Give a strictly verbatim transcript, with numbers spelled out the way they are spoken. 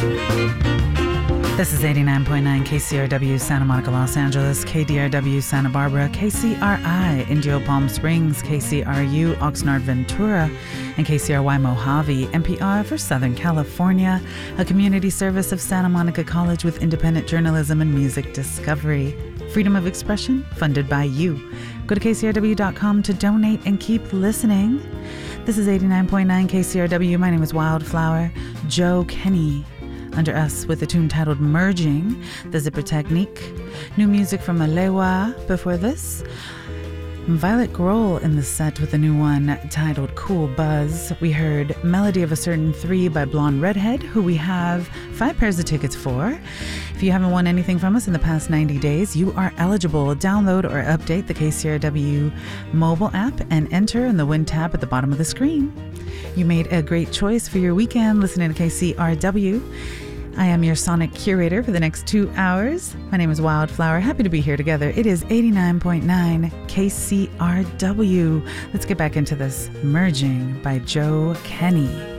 This is eighty-nine point nine K C R W Santa Monica, Los Angeles, K D R W Santa Barbara, K C R I Indio Palm Springs, K C R U Oxnard Ventura, and K C R Y Mojave, N P R for Southern California, a community service of Santa Monica College with independent journalism and music discovery. Freedom of expression funded by you. Go to K C R W dot com to donate and keep listening. This is eighty-nine point nine K C R W. My name is Wildflower. Joe Kenny under us with a tune titled Merging, the Zipper Technique. New music from Alewa before this. Violet Grohl in the set with a new one titled Cool Buzz. We heard Melody of a Certain Three by Blonde Redhead, who we have five pairs of tickets for. If you haven't won anything from us in the past ninety days, you are eligible. Download or update the K C R W mobile app and enter in the Win tab at the bottom of the screen. You made a great choice for your weekend listening to K C R W. I am your sonic curator for the next two hours. My name is Wildflower. Happy to be here together. It is eighty-nine point nine K C R W. Let's get back into this Merging by Joe Kenny.